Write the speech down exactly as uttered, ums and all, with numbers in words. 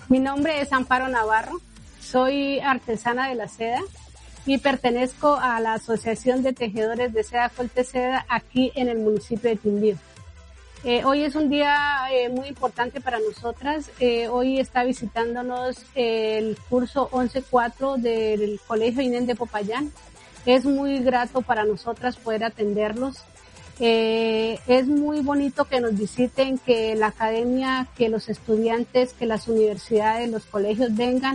Mi nombre es Amparo Navarro, soy artesana de la seda y pertenezco a la Asociación de Tejedores de Seda Colteseda aquí en el municipio de Quindío. Eh, hoy es un día eh, muy importante para nosotras. Eh, hoy está visitándonos eh, el curso once cuatro del Colegio Inés de Popayán. Es muy grato para nosotras poder atenderlos. Eh, es muy bonito que nos visiten, que la academia, que los estudiantes, que las universidades, los colegios vengan